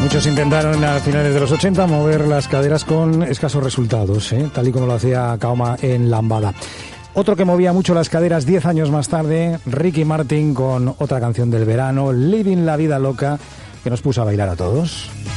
Muchos intentaron a finales de los 80 mover las caderas con escasos resultados, tal y como lo hacía Kaoma en Lambada. Otro que movía mucho las caderas 10 años más tarde, Ricky Martin, con otra canción del verano, Living la vida loca, que nos puso a bailar a todos.